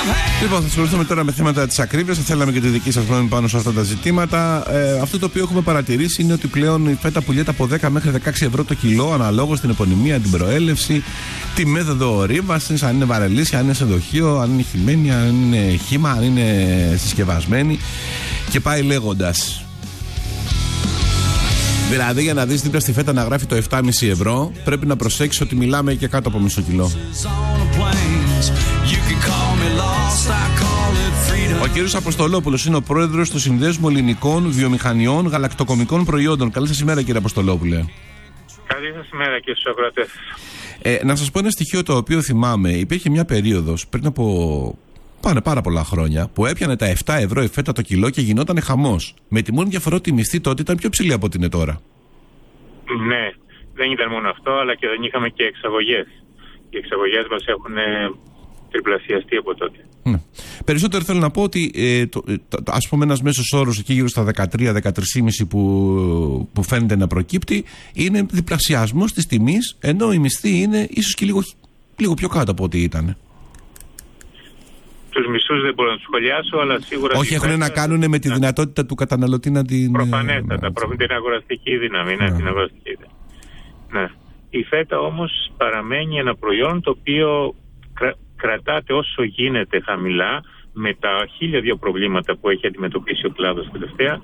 Λοιπόν, θα ασχοληθούμε τώρα με θέματα της ακρίβειας. Θα θέλαμε και τη δική σας γνώμη πάνω σε αυτά τα ζητήματα. Αυτό το οποίο έχουμε παρατηρήσει είναι ότι πλέον η φέτα πουλιέται από 10 μέχρι 16 ευρώ το κιλό, αναλόγως την επωνυμία, την προέλευση, τη μέθοδο ορίμασης, αν είναι βαρελίσια, αν είναι σε δοχείο, αν είναι χυμένη, αν είναι χύμα, αν είναι συσκευασμένη. Και πάει λέγοντας. Δηλαδή, για να δεις δίπλα στη φέτα να γράφει το 7,5 ευρώ, πρέπει να προσέξεις ότι μιλάμε και κάτω από μισό κιλό. Ο κύριος Αποστολόπουλος είναι ο πρόεδρος του Συνδέσμου Ελληνικών Βιομηχανιών Γαλακτοκομικών Προϊόντων. Καλή σας ημέρα, κύριε Αποστολόπουλε. Καλή σας ημέρα, κύριε Σοκράτε. Να σας πω ένα στοιχείο το οποίο θυμάμαι. Υπήρχε μια περίοδος πριν από πάρα πολλά χρόνια που έπιανε τα 7 ευρώ η φέτα το κιλό και γινόταν χαμός. Με τη μόνη διαφορά ότι η μισθή τότε ήταν πιο ψηλή από ό,τι είναι τώρα. Ναι, δεν ήταν μόνο αυτό, αλλά και δεν είχαμε και εξαγωγές. Οι εξαγωγές μας έχουν τριπλασιαστεί από τότε. Ναι. Περισσότερο θέλω να πω ότι ας πούμε ένας μέσος όρος εκεί γύρω στα 13-13,5 που φαίνεται να προκύπτει είναι διπλασιασμός της τιμής, ενώ η μισθή είναι ίσως και λίγο πιο κάτω από ό,τι ήταν. Τους μισθούς δεν μπορώ να τους σχολιάσω, αλλά σίγουρα... Όχι, έχουν να κάνουν με τη δυνατότητα του καταναλωτή να την... Προφανέστατα, την αγοραστική δύναμη, ναι, την αγοραστική δύναμη. Ναι. Η φέτα όμως παραμένει ένα προϊόν το οποίο κρατάται όσο γίνεται χαμηλά, με τα 1002 προβλήματα που έχει αντιμετωπίσει ο κλάδος τελευταία,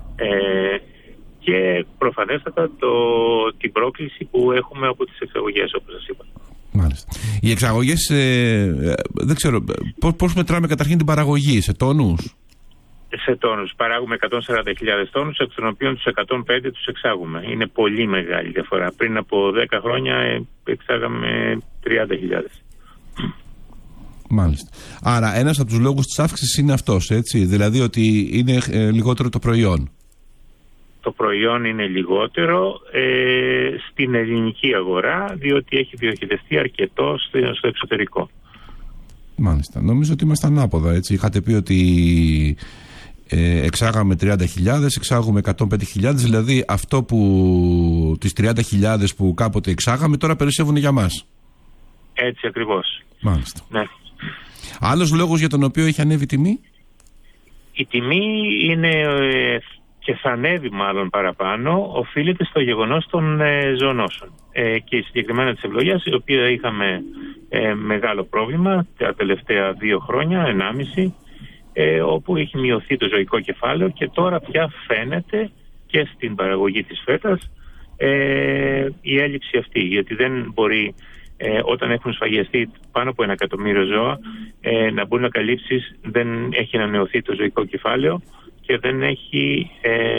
και προφανέστατα την πρόκληση που έχουμε από τις εξαγωγές, όπως σας είπα. Μάλιστα. Οι εξαγωγές, δεν ξέρω, πώς μετράμε καταρχήν την παραγωγή, σε τόνους? Σε τόνους. Παράγουμε 140.000 τόνους, εκ των οποίων τους 105 τους εξάγουμε. Είναι πολύ μεγάλη διαφορά. Πριν από 10 χρόνια εξάγαμε 30.000. Μάλιστα. Άρα ένας από τους λόγους της αύξησης είναι αυτός, έτσι, δηλαδή ότι είναι λιγότερο το προϊόν. Το προϊόν είναι λιγότερο στην ελληνική αγορά, διότι έχει διοχετευτεί αρκετό στο εξωτερικό. Μάλιστα. Νομίζω ότι είμαστε ανάποδα, έτσι. Είχατε πει ότι εξάγαμε 30.000, εξάγουμε 105.000, δηλαδή αυτό που τις 30.000 που κάποτε εξάγαμε τώρα περισσεύουν για μας. Έτσι ακριβώς. Μάλιστα. Ναι. Άλλος λόγος για τον οποίο έχει ανέβει η τιμή? Η τιμή είναι... και θα ανέβει μάλλον παραπάνω, οφείλεται στο γεγονός των ζωονόσων. Και συγκεκριμένα της ευλογίας, η οποία είχαμε μεγάλο πρόβλημα τα τελευταία 2 χρόνια, 1,5, όπου έχει μειωθεί το ζωικό κεφάλαιο και τώρα πια φαίνεται και στην παραγωγή της φέτας η έλλειψη αυτή, γιατί δεν μπορεί όταν έχουν σφαγιαστεί πάνω από 1 εκατομμύριο ζώα να μπορεί να καλύψεις, δεν έχει ανανεωθεί το ζωικό κεφάλαιο και δεν έχει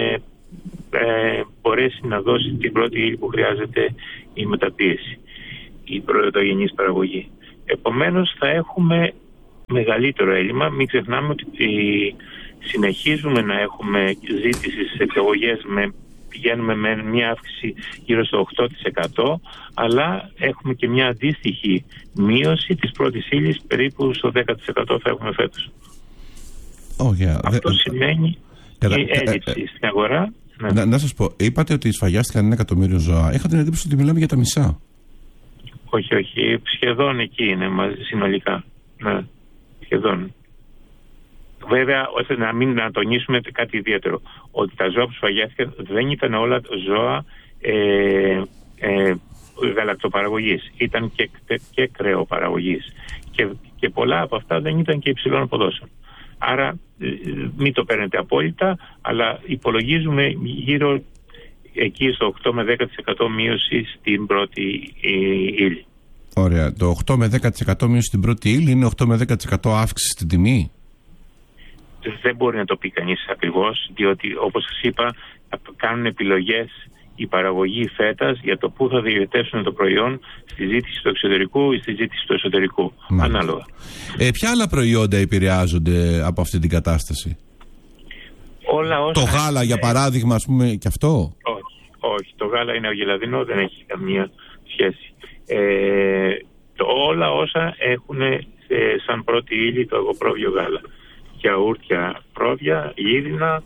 μπορέσει να δώσει την πρώτη ύλη που χρειάζεται η μεταπίεση, η πρωτογενής παραγωγή. Επομένως θα έχουμε μεγαλύτερο έλλειμμα. Μην ξεχνάμε ότι συνεχίζουμε να έχουμε ζήτηση στις εξαγωγές, πηγαίνουμε με μια αύξηση γύρω στο 8%, αλλά έχουμε και μια αντίστοιχη μείωση της πρώτης ύλης, περίπου στο 10% θα έχουμε φέτος. Αυτό σημαίνει η έλλειψη στην αγορά. Ναι. Να σας πω, είπατε ότι σφαγιάστηκαν 1 εκατομμύριο ζώα. Είχα την εντύπωση ότι μιλάμε για τα μισά. Όχι, σχεδόν εκεί είναι μαζί συνολικά. Ναι, σχεδόν. Βέβαια, ώστε να τονίσουμε κάτι ιδιαίτερο, ότι τα ζώα που σφαγιάστηκαν δεν ήταν όλα ζώα γαλακτοπαραγωγής, ήταν και κρεοπαραγωγής. Και πολλά από αυτά δεν ήταν και υψηλών αποδόσεων. Άρα μην το παίρνετε απόλυτα, αλλά υπολογίζουμε γύρω εκεί στο 8 με 10% μείωση στην πρώτη ύλη. Ωραία. Το 8 με 10% μείωση στην πρώτη ύλη είναι 8 με 10% αύξηση στην τιμή? Δεν μπορεί να το πει κανείς ακριβώς, διότι όπως σας είπα κάνουν επιλογές η παραγωγή φέτας για το πού θα διοχετεύσουν το προϊόν, στη ζήτηση του εξωτερικού ή στη ζήτηση του εσωτερικού. Μάλιστα. Ανάλογα. Ποια άλλα προϊόντα επηρεάζονται από αυτή την κατάσταση? Όλα όσα... Το γάλα για παράδειγμα, ας πούμε, και αυτό? Όχι. Το γάλα είναι αυγελαδινό, δεν έχει καμία σχέση. Όλα όσα έχουν σαν πρώτη ύλη το αγοπρόβιο γάλα. Γιαούρτια, πρόβια, γύρινα,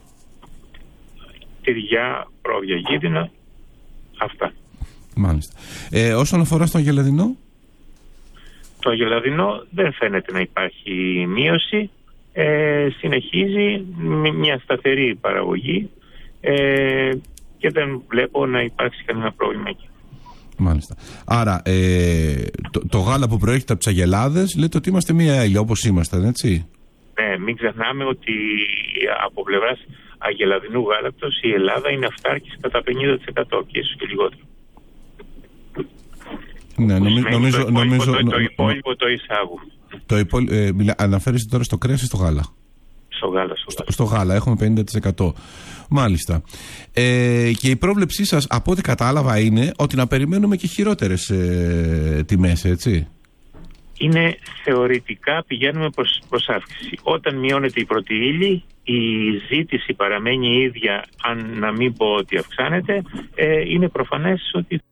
τυριά, πρόβια, γύρινα, αυτά. Μάλιστα. Όσον αφορά στο αυγελαδινό? Το αγελαδινό δεν φαίνεται να υπάρχει μείωση. Συνεχίζει μια σταθερή παραγωγή και δεν βλέπω να υπάρξει κανένα πρόβλημα εκεί. Μάλιστα. Άρα το γάλα που προέρχεται από τις αγελάδες λέτε ότι είμαστε μια έλια όπως ήμασταν, έτσι? Ναι, μην ξεχνάμε ότι από πλευράς αγελαδινού γάλακτος η Ελλάδα είναι αυτάρκης κατά 50% και ίσως και λιγότερο. Ναι, νομίζω το υπόλοιπο το εισάγουμε. Αναφέρεστε τώρα στο κρέας ή στο γάλα? Στο γάλα έχουμε 50%. Μάλιστα. Και η πρόβλεψή σας, από ό,τι κατάλαβα, είναι ότι να περιμένουμε και χειρότερες τιμές, έτσι? Είναι θεωρητικά πηγαίνουμε προς αύξηση. Όταν μειώνεται η πρώτη ύλη, η ζήτηση παραμένει ίδια, αν να μην πω ότι αυξάνεται, είναι προφανές ότι